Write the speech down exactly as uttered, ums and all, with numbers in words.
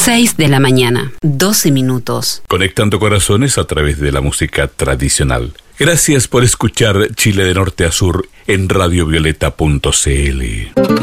seis de la mañana, doce minutos. Conectando corazones a través de la música tradicional. Gracias por escuchar Chile de Norte a Sur en radio violeta punto c l.